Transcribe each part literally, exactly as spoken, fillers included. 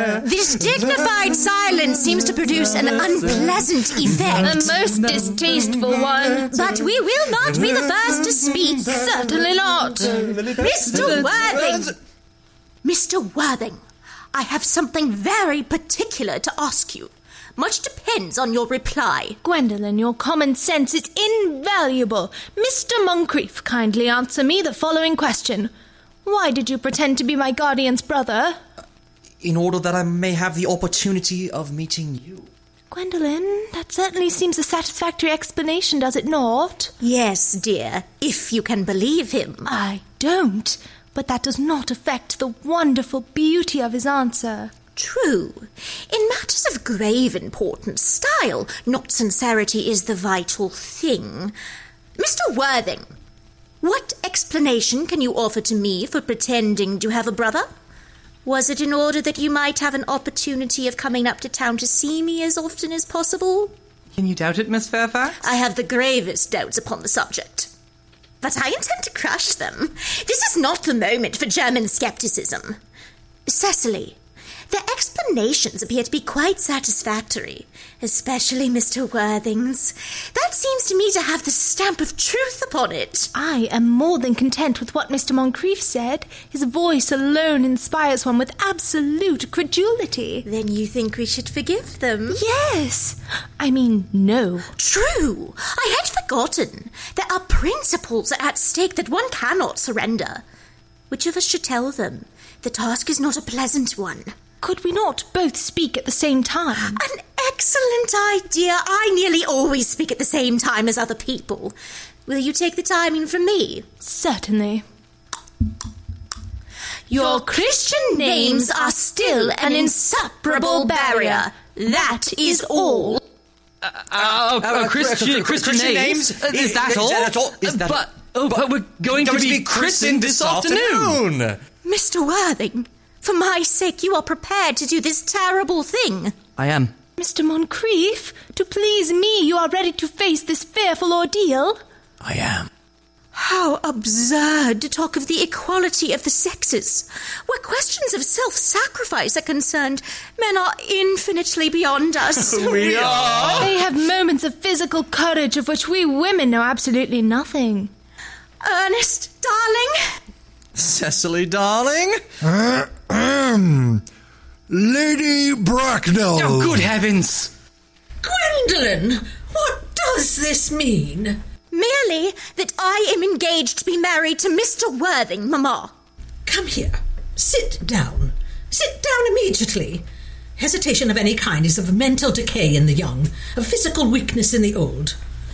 This dignified silence seems to produce an unpleasant effect. A most distasteful one. But we will not be the first to speak. Certainly not. Mister Worthing! Mister Worthing, I have something very particular to ask you. Much depends on your reply. Gwendolen, your common sense is invaluable. Mister Moncrief, kindly answer me the following question. Why did you pretend to be my guardian's brother? In order that I may have the opportunity of meeting you. Gwendolen, that certainly seems a satisfactory explanation, does it not? Yes, dear, if you can believe him. I don't, but that does not affect the wonderful beauty of his answer. True. In matters of grave importance, style, not sincerity, is the vital thing. Mister Worthing, what explanation can you offer to me for pretending to have a brother? Was it in order that you might have an opportunity of coming up to town to see me as often as possible? Can you doubt it, Miss Fairfax? I have the gravest doubts upon the subject. But I intend to crush them. This is not the moment for German scepticism. Cecily, their explanations appear to be quite satisfactory, especially Mister Worthing's. That seems to me to have the stamp of truth upon it. I am more than content with what Mister Moncrief said. His voice alone inspires one with absolute credulity. Then you think we should forgive them? Yes. I mean, no. True. I had forgotten. There are principles at stake that one cannot surrender. Which of us should tell them? The task is not a pleasant one. Could we not both speak at the same time? An excellent idea. I nearly always speak at the same time as other people. Will you take the timing from me? Certainly. Your Christian names are still an insuperable barrier. That is all. Uh, uh, uh, Christian, Christian, Christian names? names? Uh, is that all? Is that all? Is that but, oh, but, but we're going, going to, be to be christened this afternoon. afternoon. Mister Worthing, for my sake, you are prepared to do this terrible thing. I am. Mister Moncrief, to please me, you are ready to face this fearful ordeal? I am. How absurd to talk of the equality of the sexes. Where questions of self-sacrifice are concerned, men are infinitely beyond us. We are. They have moments of physical courage of which we women know absolutely nothing. Ernest, darling. Cecily, darling. Uh, um, Lady Bracknell. Oh, good heavens. Gwendolen, what does this mean? Merely that I am engaged to be married to Mister Worthing, Mamma. Come here. Sit down. Sit down immediately. Hesitation of any kind is of mental decay in the young, of physical weakness in the old.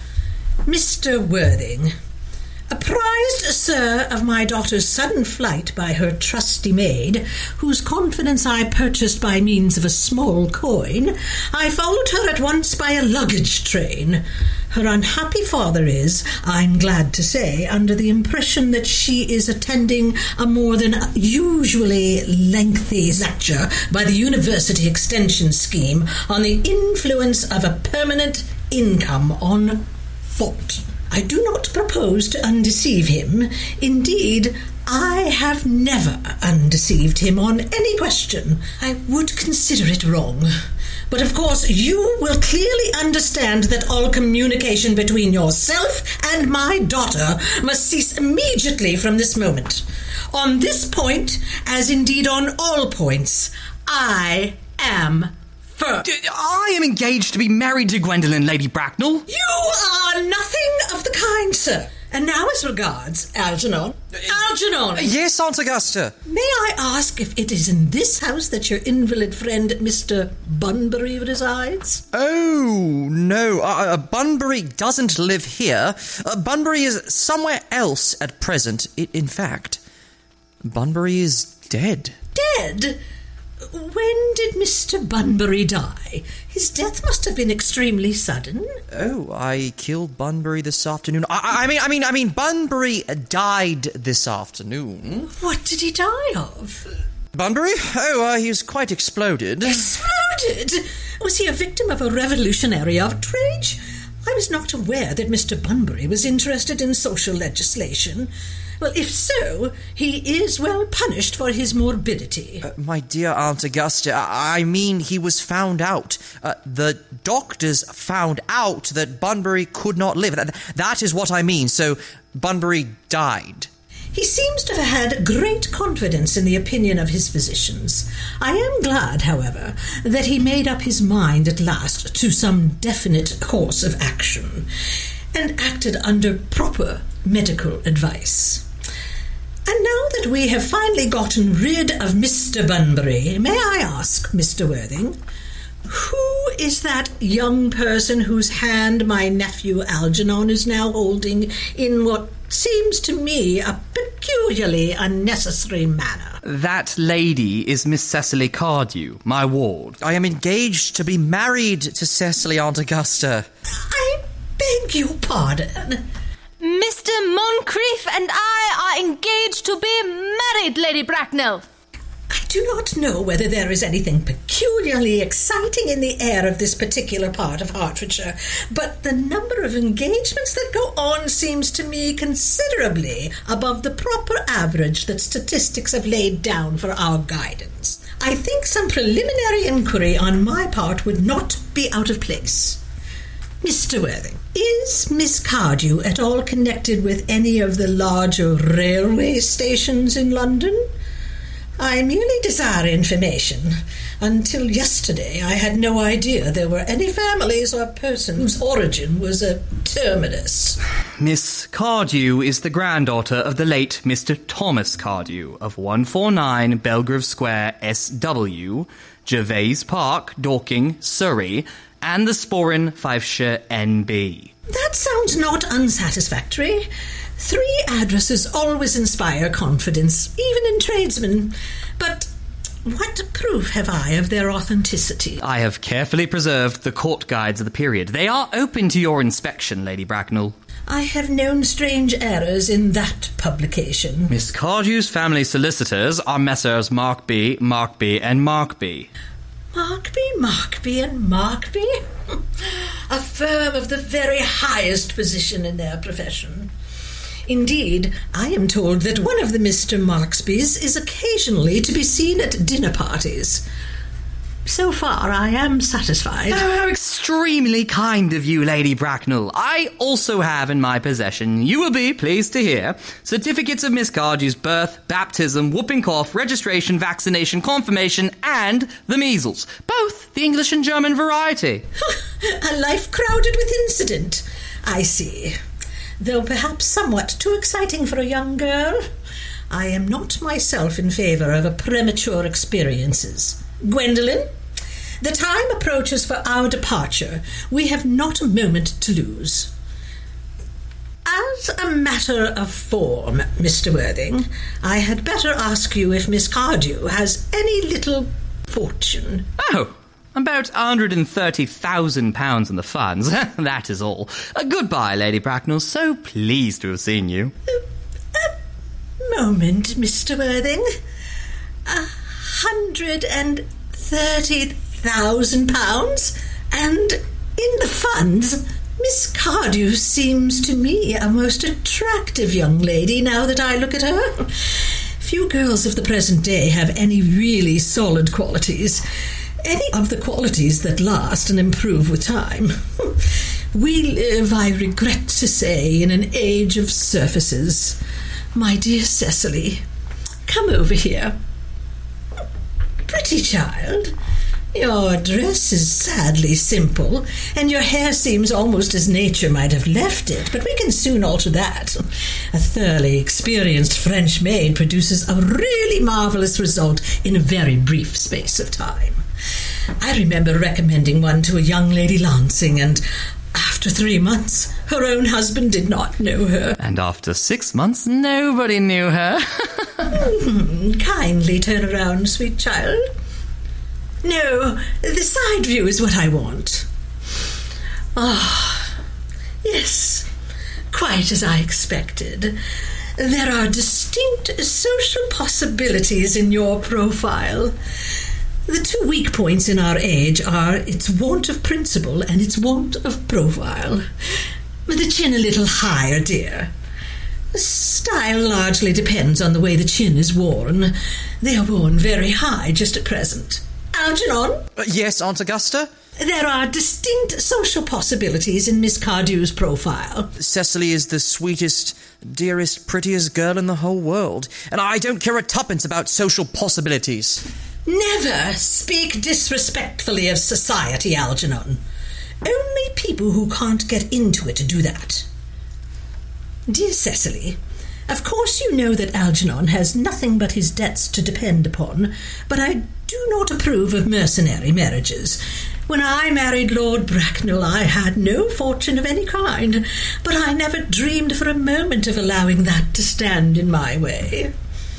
Mister Worthing, apprised, sir, of my daughter's sudden flight by her trusty maid, whose confidence I purchased by means of a small coin, I followed her at once by a luggage train. Her unhappy father is, I'm glad to say, under the impression that she is attending a more than usually lengthy lecture by the University Extension Scheme on the influence of a permanent income on thought. I do not propose to undeceive him. Indeed, I have never undeceived him on any question. I would consider it wrong. But of course you will clearly understand that all communication between yourself and my daughter must cease immediately from this moment. On this point, as indeed on all points, I am firm. I am engaged to be married to Gwendolen, Lady Bracknell. You are nothing of the kind, sir. And now as regards Algernon. Algernon! Yes, Aunt Augusta. May I ask if it is in this house that your invalid friend Mister Bunbury resides? Oh, no. Uh, uh, Bunbury doesn't live here. Uh, Bunbury is somewhere else at present. I- in fact, Bunbury is dead. Dead? When did Mister Bunbury die? His death must have been extremely sudden. Oh, I killed Bunbury this afternoon. I, I mean, I mean, I mean, Bunbury died this afternoon. What did he die of? Bunbury? Oh, uh, he was quite exploded. Exploded? Was he a victim of a revolutionary outrage? I was not aware that Mister Bunbury was interested in social legislation. Well, if so, he is well punished for his morbidity. Uh, my dear Aunt Augusta, I, I mean he was found out. Uh, the doctors found out that Bunbury could not live. That, that is what I mean, so Bunbury died. He seems to have had great confidence in the opinion of his physicians. I am glad, however, that he made up his mind at last to some definite course of action, and acted under proper medical advice. And now that we have finally gotten rid of Mister Bunbury, may I ask, Mister Worthing, who is that young person whose hand my nephew Algernon is now holding in what seems to me a peculiarly unnecessary manner? That lady is Miss Cecily Cardew, my ward. I am engaged to be married to Cecily, Aunt Augusta. I beg your pardon. Mister Moncrief and I are engaged to be married, Lady Bracknell. I do not know whether there is anything peculiarly exciting in the air of this particular part of Hertfordshire, but the number of engagements that go on seems to me considerably above the proper average that statistics have laid down for our guidance. I think some preliminary inquiry on my part would not be out of place. Mister Worthing, is Miss Cardew at all connected with any of the larger railway stations in London? I merely desire information. Until yesterday, I had no idea there were any families or person whose origin was a terminus. Miss Cardew is the granddaughter of the late Mister Thomas Cardew of one forty-nine Belgrave Square, S W, Gervais Park, Dorking, Surrey, and the Sporran, Fifeshire, N B. That sounds not unsatisfactory. Three addresses always inspire confidence, even in tradesmen. But what proof have I of their authenticity? I have carefully preserved the court guides of the period. They are open to your inspection, Lady Bracknell. I have known strange errors in that publication. Miss Cardew's family solicitors are Messrs. Markby, Markby and Markby. Markby, Markby and Markby? A firm of the very highest position in their profession. Indeed, I am told that one of the Mister Marksbys is occasionally to be seen at dinner parties. So far, I am satisfied. Oh, how extremely kind of you, Lady Bracknell. I also have in my possession, you will be pleased to hear, certificates of Miss Cardew's birth, baptism, whooping cough, registration, vaccination, confirmation, and the measles. Both the English and German variety. A life crowded with incident. I see. Though perhaps somewhat too exciting for a young girl. I am not myself in favour of a premature experiences. Gwendolen, the time approaches for our departure. We have not a moment to lose. As a matter of form, Mister Worthing, I had better ask you if Miss Cardew has any little fortune. Oh, about one hundred thirty thousand pounds in the funds. That is all. Uh, goodbye, Lady Bracknell. So pleased to have seen you. Uh, a moment, Mister Worthing. A hundred and thirty thousand pounds? And in the funds, Miss Cardew seems to me a most attractive young lady now that I look at her. Few girls of the present day have any really solid qualities. Any of the qualities that last and improve with time. We live, I regret to say, in an age of surfaces. My dear Cecily, come over here. Pretty child, your dress is sadly simple, and your hair seems almost as nature might have left it, but we can soon alter that. A thoroughly experienced French maid produces a really marvellous result in a very brief space of time. I remember recommending one to a young Lady Lancing, and after three months, her own husband did not know her. And after six months, nobody knew her. mm, kindly turn around, sweet child. No, the side view is what I want. Ah, oh, yes, quite as I expected. There are distinct social possibilities in your profile. The two weak points in our age are its want of principle and its want of profile. The chin a little higher, dear. Style largely depends on the way the chin is worn. They are worn very high just at present. Algernon? Uh, yes, Aunt Augusta? There are distinct social possibilities in Miss Cardew's profile. Cecily is the sweetest, dearest, prettiest girl in the whole world, and I don't care a tuppence about social possibilities. Never speak disrespectfully of society, Algernon. Only people who can't get into it do that. Dear Cecily, of course you know that Algernon has nothing but his debts to depend upon, but I do not approve of mercenary marriages. When I married Lord Bracknell, I had no fortune of any kind, but I never dreamed for a moment of allowing that to stand in my way.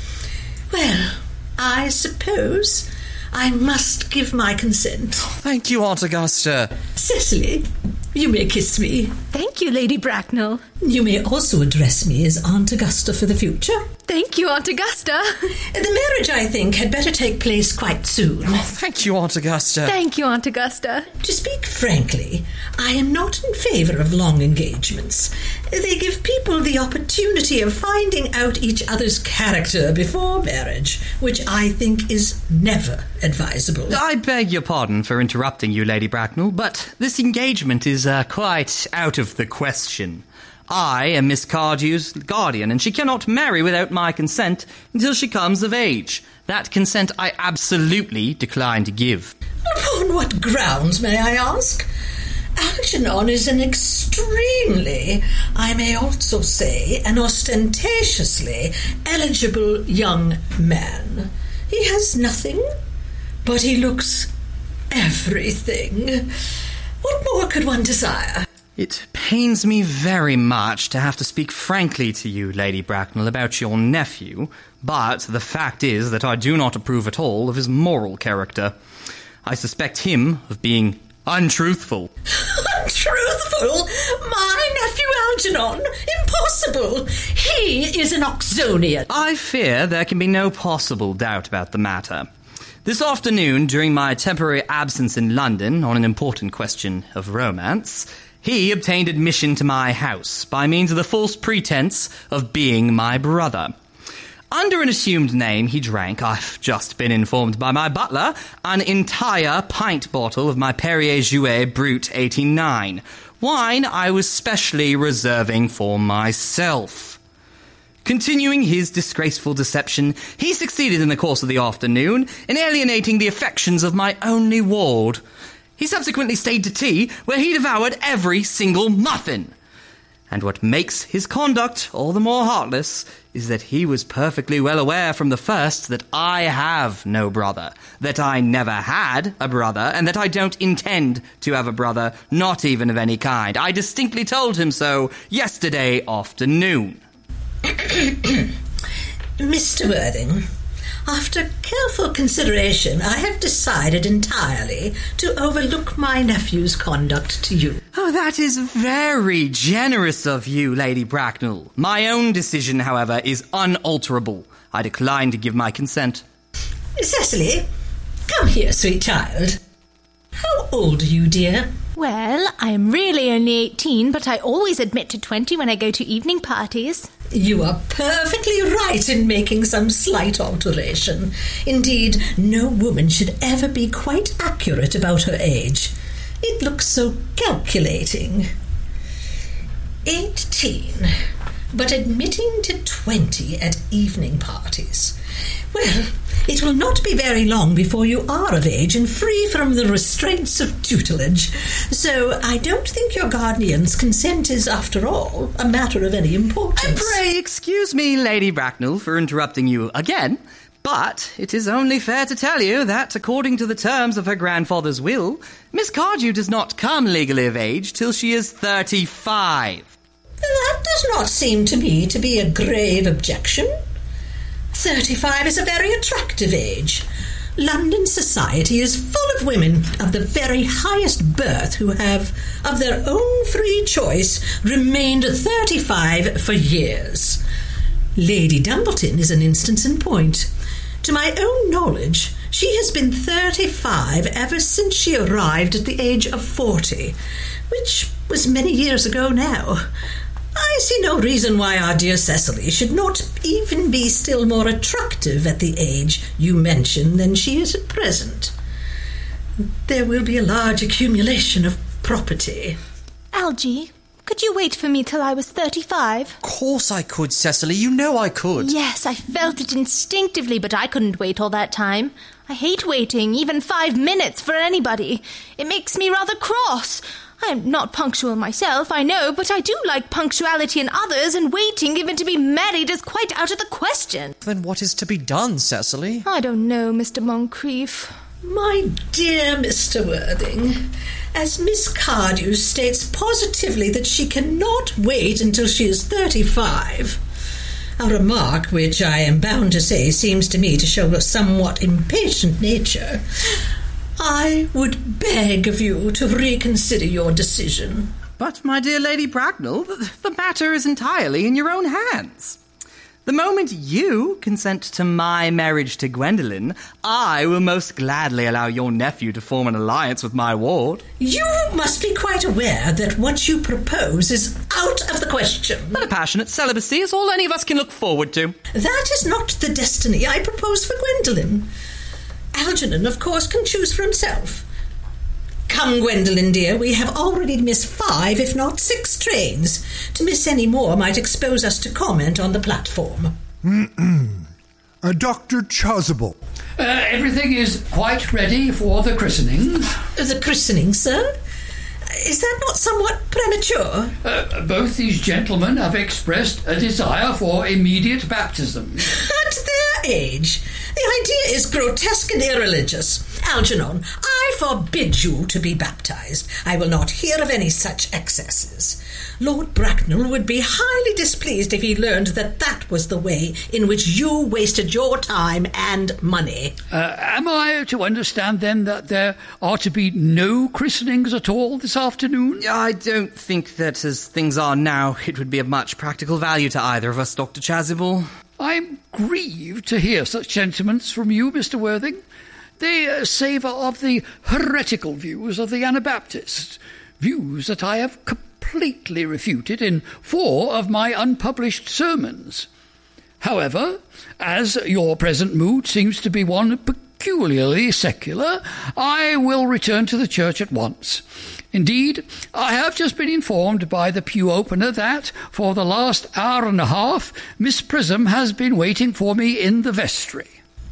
Well, I suppose I must give my consent. Thank you, Aunt Augusta. Cecily, you may kiss me. Thank you, Lady Bracknell. You may also address me as Aunt Augusta for the future. Thank you, Aunt Augusta. The marriage, I think, had better take place quite soon. Thank you, Aunt Augusta. Thank you, Aunt Augusta. To speak frankly, I am not in favour of long engagements. They give people the opportunity of finding out each other's character before marriage, which I think is never advisable. I beg your pardon for interrupting you, Lady Bracknell, but this engagement is uh, quite out of the question. I am Miss Cardew's guardian, and she cannot marry without my consent until she comes of age. That consent I absolutely decline to give. Upon what grounds, may I ask? Algernon is an extremely, I may also say, an ostentatiously eligible young man. He has nothing, but he looks everything. What more could one desire? It pains me very much to have to speak frankly to you, Lady Bracknell, about your nephew, but the fact is that I do not approve at all of his moral character. I suspect him of being untruthful. Untruthful? My nephew Algernon? Impossible! He is an Oxonian. I fear there can be no possible doubt about the matter. This afternoon, during my temporary absence in London on an important question of romance, he obtained admission to my house by means of the false pretense of being my brother. Under an assumed name, he drank, I've just been informed by my butler, an entire pint bottle of my Perrier Jouet Brut eighty-nine, wine I was specially reserving for myself. Continuing his disgraceful deception, he succeeded in the course of the afternoon in alienating the affections of my only ward. He subsequently stayed to tea, where he devoured every single muffin. And what makes his conduct all the more heartless is that he was perfectly well aware from the first that I have no brother, that I never had a brother, and that I don't intend to have a brother, not even of any kind. I distinctly told him so yesterday afternoon. Mister Worthing, after careful consideration, I have decided entirely to overlook my nephew's conduct to you. Oh, that is very generous of you, Lady Bracknell. My own decision, however, is unalterable. I decline to give my consent. Cecily, come here, sweet child. How old are you, dear? Well, I am really only eighteen, but I always admit to twenty when I go to evening parties. You are perfectly right in making some slight alteration. Indeed, no woman should ever be quite accurate about her age. It looks so calculating. Eighteen, but admitting to twenty at evening parties. Well, it will not be very long before you are of age and free from the restraints of tutelage. So I don't think your guardian's consent is, after all, a matter of any importance. And pray excuse me, Lady Bracknell, for interrupting you again, but it is only fair to tell you that, according to the terms of her grandfather's will, Miss Cardew does not come legally of age till she is thirty-five. That does not seem to me to be a grave objection. Thirty-five is a very attractive age. London society is full of women of the very highest birth who have, of their own free choice, remained thirty-five for years. Lady Dumbleton is an instance in point. To my own knowledge, She has been thirty-five ever since she arrived at the age of forty, which was many years ago now. I see no reason why our dear Cecily should not even be still more attractive at the age you mention than she is at present. There will be a large accumulation of property. Algy, could you wait for me till I was thirty-five? Of course I could, Cecily. You know I could. Yes, I felt it instinctively, but I couldn't wait all that time. I hate waiting, even five minutes, for anybody. It makes me rather cross. I'm not punctual myself, I know, but I do like punctuality in others, and waiting even to be married is quite out of the question. Then what is to be done, Cecily? I don't know, Mister Moncrief. My dear Mister Worthing, as Miss Cardew states positively that she cannot wait until she is thirty-five, a remark which I am bound to say seems to me to show a somewhat impatient nature, I would beg of you to reconsider your decision. But, my dear Lady Bracknell, the, the matter is entirely in your own hands. The moment you consent to my marriage to Gwendolen, I will most gladly allow your nephew to form an alliance with my ward. You must be quite aware that what you propose is out of the question. But a passionate celibacy is all any of us can look forward to. That is not the destiny I propose for Gwendolen. Algernon, of course, can choose for himself. Come, Gwendolen, dear, we have already missed five, if not six trains. To miss any more might expose us to comment on the platform. Mm-mm. Uh, Doctor Chasuble. Uh, everything is quite ready for the christening. The christening, sir? Is that not somewhat premature? Uh, both these gentlemen have expressed a desire for immediate baptism. At their age? The idea is grotesque and irreligious. Algernon, I forbid you to be baptized. I will not hear of any such excesses. Lord Bracknell would be highly displeased if he learned that that was the way in which you wasted your time and money. Uh, am I to understand, then, that there are to be no christenings at all this afternoon? I don't think that, as things are now, it would be of much practical value to either of us, Doctor Chasuble. I'm grieved to hear such sentiments from you, Mister Worthing. They uh, savour of the heretical views of the Anabaptists, views that I have completely refuted in four of my unpublished sermons. However, as your present mood seems to be one peculiarly secular, I will return to the church at once. Indeed, I have just been informed by the pew opener that, for the last hour and a half, Miss Prism has been waiting for me in the vestry.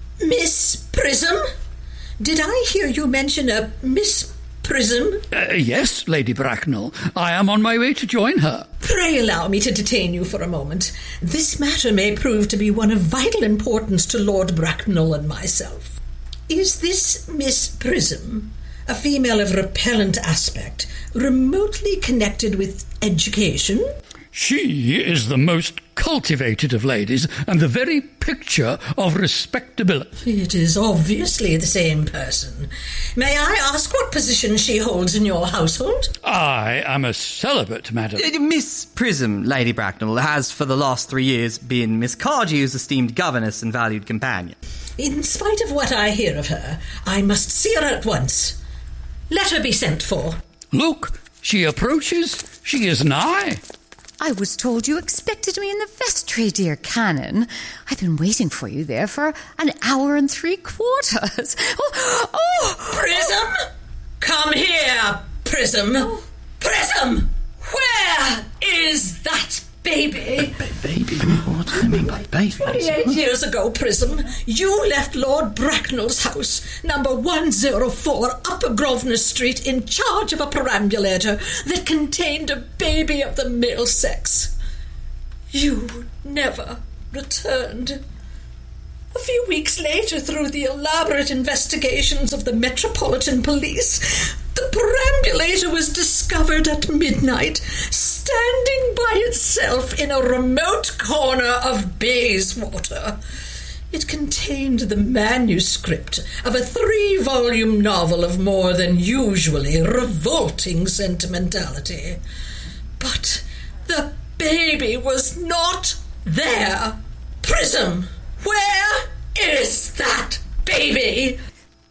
Miss Prism? Did I hear you mention a Miss Prism? Uh, yes, Lady Bracknell. I am on my way to join her. Pray allow me to detain you for a moment. This matter may prove to be one of vital importance to Lord Bracknell and myself. Is this Miss Prism, a female of repellent aspect, remotely connected with education? She is the most cultivated of ladies, and the very picture of respectability. It is obviously the same person. May I ask what position she holds in your household? I am a celibate, madam. Uh, Miss Prism, Lady Bracknell, has for the last three years been Miss Cardew's esteemed governess and valued companion. In spite of what I hear of her, I must see her at once. Let her be sent for. Look, she approaches. She is nigh. I was told you expected me in the vestry, dear Canon. I've been waiting for you there for an hour and three quarters. Oh, oh Prism! Oh. Come here, Prism! Oh. Prism! Where is that baby? B- baby? What do you mean by baby? Twenty-eight years ago, Prism, you left Lord Bracknell's house, number one oh four Upper Grosvenor Street, in charge of a perambulator that contained a baby of the male sex. You never returned. A few weeks later, through the elaborate investigations of the Metropolitan Police, the perambulator was discovered at midnight, standing by itself in a remote corner of Bayswater. It contained the manuscript of a three-volume novel of more than usually revolting sentimentality. But the baby was not there. Prism, where is that baby?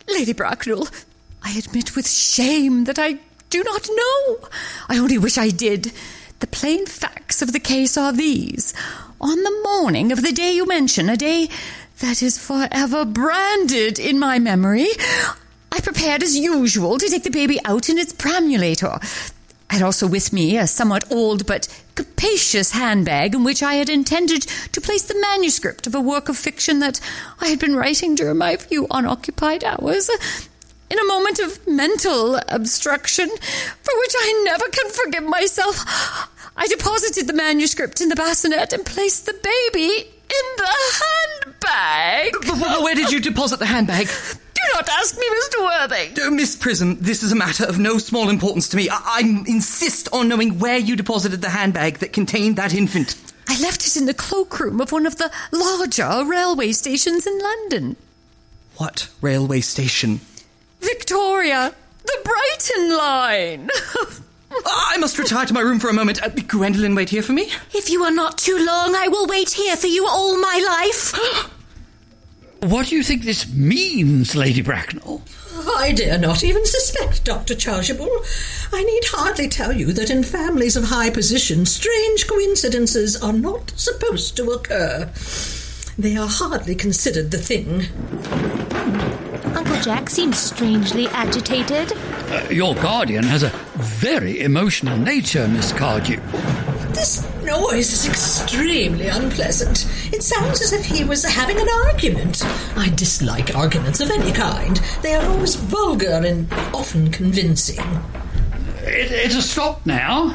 Lady Bracknell, I admit with shame that I do not know. I only wish I did. The plain facts of the case are these. On the morning of the day you mention, a day that is forever branded in my memory, I prepared as usual to take the baby out in its perambulator. I had also with me a somewhat old but capacious handbag in which I had intended to place the manuscript of a work of fiction that I had been writing during my few unoccupied hours. In a moment of mental obstruction, for which I never can forgive myself, I deposited the manuscript in the bassinet and placed the baby in the handbag. But, but where did you deposit the handbag? Do not ask me, Mister Worthing. Uh, Miss Prism, this is a matter of no small importance to me. I-, I insist on knowing where you deposited the handbag that contained that infant. I left it in the cloakroom of one of the larger railway stations in London. What railway station? Victoria, the Brighton line. I must retire to my room for a moment. Uh, Gwendolen, wait here for me. If you are not too long, I will wait here for you all my life. What do you think this means, Lady Bracknell? I dare not even suspect, Doctor Chasuble. I need hardly tell you that in families of high position, strange coincidences are not supposed to occur. They are hardly considered the thing. Uncle Jack seems strangely agitated. Uh, your guardian has a very emotional nature, Miss Cardew. This noise is extremely unpleasant. It sounds as if he was having an argument. I dislike arguments of any kind. They are always vulgar and often convincing. It, it's a stop now.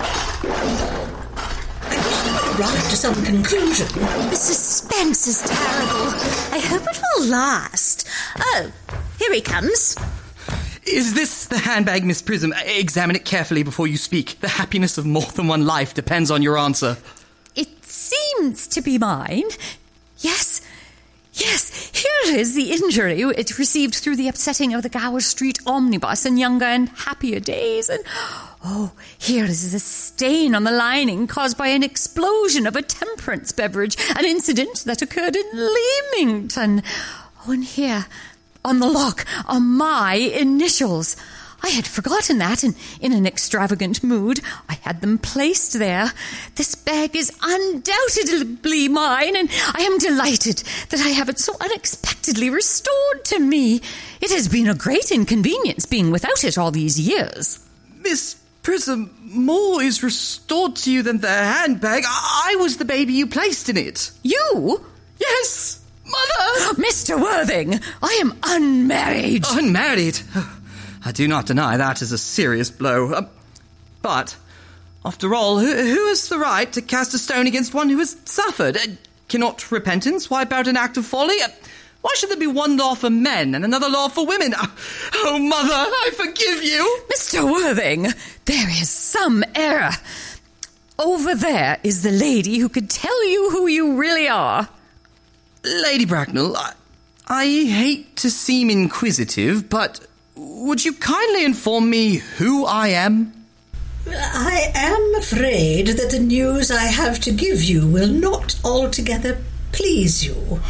Arrive to some conclusion. The suspense is terrible. I hope it will last. Oh, here he comes. Is this the handbag, Miss Prism? Examine it carefully before you speak. The happiness of more than one life depends on your answer. It seems to be mine. Yes, yes, here is the injury it received through the upsetting of the Gower Street omnibus in younger and happier days. And, oh, here is the stain on the lining caused by an explosion of a temperance beverage, an incident that occurred in Leamington. Oh, and here, on the lock, are my initials. I had forgotten that, and in an extravagant mood, I had them placed there. This bag is undoubtedly mine, and I am delighted that I have it so unexpectedly restored to me. It has been a great inconvenience being without it all these years. Miss Prism, more is restored to you than the handbag. I, I was the baby you placed in it. You? Yes! Mother! Mister Worthing, I am unmarried. Unmarried? I do not deny that is a serious blow. Uh, but, after all, who, who has the right to cast a stone against one who has suffered? Uh, cannot repentance wipe out an act of folly? Uh, why should there be one law for men and another law for women? Uh, oh, Mother, I forgive you. Mister Worthing, there is some error. Over there is the lady who could tell you who you really are. Lady Bracknell, I, I hate to seem inquisitive, but would you kindly inform me who I am? I am afraid that the news I have to give you will not altogether please you.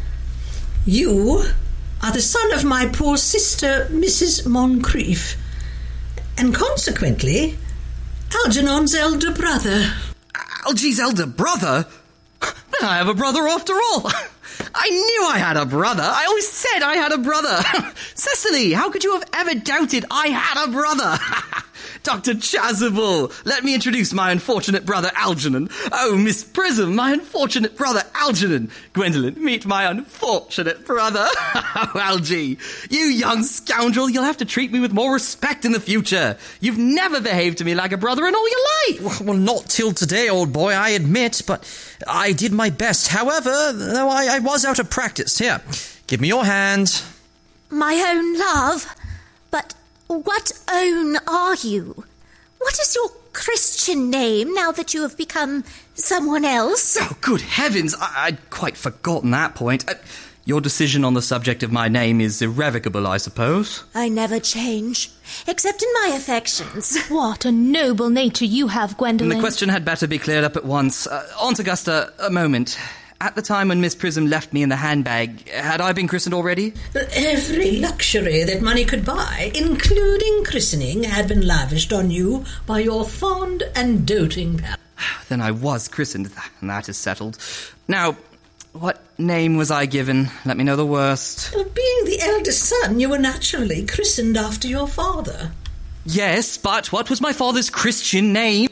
You are the son of my poor sister, Missus Moncrief, and consequently, Algernon's elder brother. Algy's elder brother? Then I have a brother after all. I knew I had a brother. I always said I had a brother. Cecily, how could you have ever doubted I had a brother? Doctor Chasuble, let me introduce my unfortunate brother Algernon. Oh, Miss Prism, my unfortunate brother Algernon. Gwendolen, meet my unfortunate brother. Oh, Algy, you young scoundrel, you'll have to treat me with more respect in the future. You've never behaved to me like a brother in all your life. Well, not till today, old boy, I admit, but I did my best. However, though I, I was out of practice. Here, give me your hand. My own love? But what own are you? What is your Christian name now that you have become someone else? Oh, good heavens, I- I'd quite forgotten that point. Uh, your decision on the subject of my name is irrevocable, I suppose. I never change, except in my affections. What a noble nature you have, Gwendolen. The question had better be cleared up at once. Uh, Aunt Augusta, a moment. at the time when Miss Prism left me in the handbag, had I been christened already? Every luxury that money could buy, including christening, had been lavished on you by your fond and doting pal. Then I was christened, and that is settled. Now, what name was I given? Let me know the worst. Well, being the eldest son, you were naturally christened after your father. Yes, but what was my father's Christian name?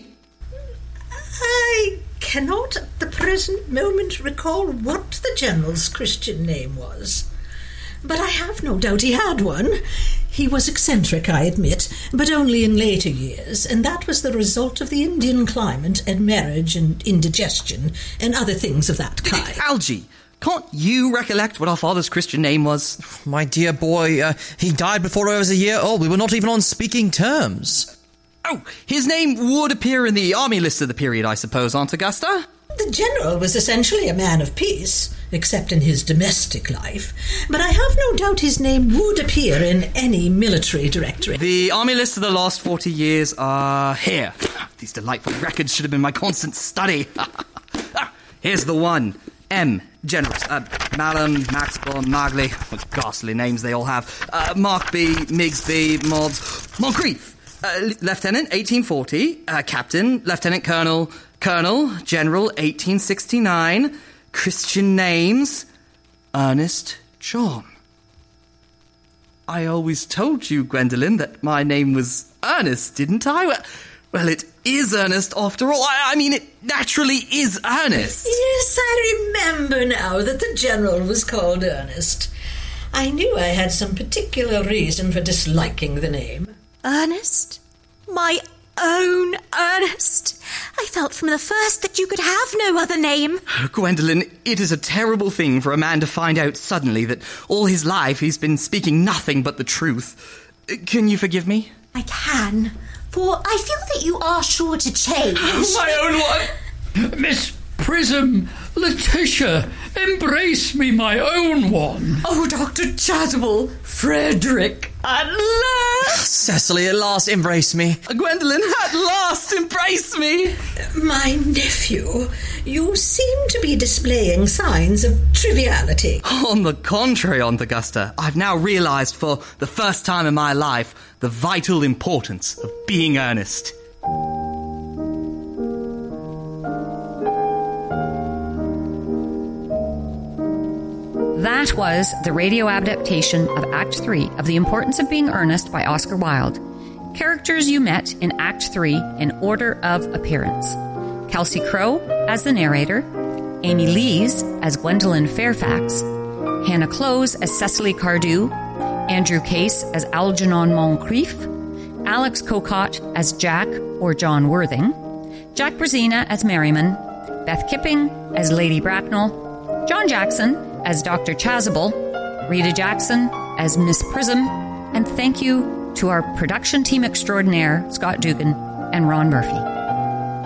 I cannot at the present moment recall what the General's Christian name was. But I have no doubt he had one. He was eccentric, I admit, but only in later years, and that was the result of the Indian climate and marriage and indigestion and other things of that kind. Algy, can't you recollect what our father's Christian name was? My dear boy, uh, he died before I was a year old. We were not even on speaking terms. Oh, his name would appear in the army list of the period, I suppose, Aunt Augusta? The General was essentially a man of peace, except in his domestic life, but I have no doubt his name would appear in any military directory. The army lists of the last forty years are here. These delightful records should have been my constant study. Here's the one. M. Generals. Uh, Malum, Maxwell, Magley. What ghastly names they all have. Uh, Mark B, Miggs B, Mods. Moncrief. Uh, Lieutenant, eighteen forty. Uh, Captain, Lieutenant Colonel, Colonel, General, eighteen sixty-nine. Christian names, Ernest John. I always told you, Gwendolen, that my name was Ernest, didn't I? Well, well it is Ernest after all. I, I mean, it naturally is Ernest. Yes, I remember now that the General was called Ernest. I knew I had some particular reason for disliking the name. Ernest? My own Ernest? I felt from the first that you could have no other name. Gwendolen, it is a terrible thing for a man to find out suddenly that all his life he's been speaking nothing but the truth. Can you forgive me? I can, for I feel that you are sure to change. My own one! Miss Prism, Letitia, embrace me, my own one. Oh, Doctor Chasuble, Frederick, at last! Cecily, at last, embrace me. Gwendolen, at last, embrace me! My nephew, you seem to be displaying signs of triviality. On the contrary, Aunt Augusta, I've now realised for the first time in my life the vital importance of being earnest. That was the radio adaptation of Act three of The Importance of Being Earnest by Oscar Wilde. Characters you met in Act three in order of appearance. Kelsey Crowe as the narrator, Amy Lees as Gwendolyn Fairfax, Hannah Close as Cecily Cardew, Andrew Case as Algernon Moncrief, Alex Cocott as Jack or John Worthing, Jack Brazina as Merriman, Beth Kipping as Lady Bracknell, John Jackson as Doctor Chasuble, Rita Jackson as Miss Prism, and thank you to our production team extraordinaire, Scott Dugan and Ron Murphy.